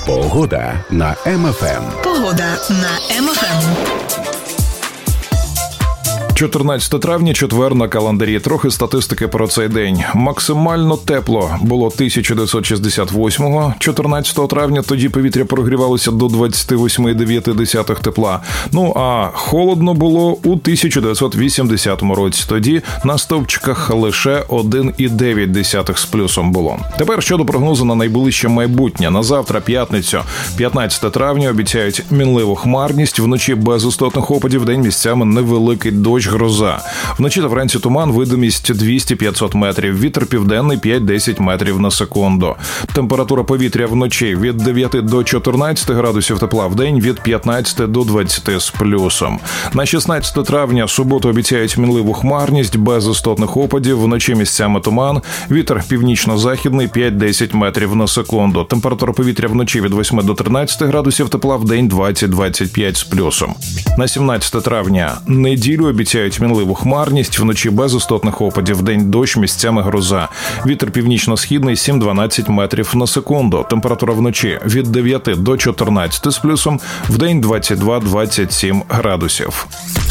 Погода на МФМ. Погода на МФМ. 14 травня, четвер на календарі. Трохи статистики про цей день. Максимально тепло було 1968-го. 14 травня тоді повітря прогрівалося до 28,9 тепла. Ну, а холодно було у 1980 році. Тоді на стовпчиках лише 1,9 з плюсом було. Тепер щодо прогнозу на найближче майбутнє. На завтра, п'ятницю, 15 травня, обіцяють мінливу хмарність. Вночі без істотних опадів, вдень місцями невеликий дощ, гроза. Вночі та вранці туман, видимість 200-500 метрів. Вітер південний 5-10 метрів на секунду. Температура повітря вночі від 9 до 14 градусів тепла, вдень від 15 до 20 з плюсом. На 16 травня, суботу, обіцяють мінливу хмарність, без істотних опадів. Вночі місцями туман. Вітер північно-західний 5-10 метрів на секунду. Температура повітря вночі від 8 до 13 градусів тепла, вдень 20-25 з плюсом. На 17 травня, неділю, обіцяють мінливу хмарність, вночі без істотних опадів, вдень дощ, місцями гроза. Вітер північно-східний 7-12 метрів на секунду. Температура вночі від 9 до 14 з плюсом, вдень 22-27 градусів.